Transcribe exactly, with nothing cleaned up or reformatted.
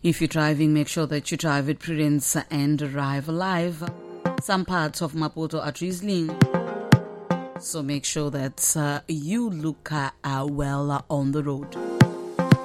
If you're driving, make sure that you drive with prudence and arrive alive. Some parts of Maputo are drizzling, so make sure that uh, you look uh, uh, well uh, on the road.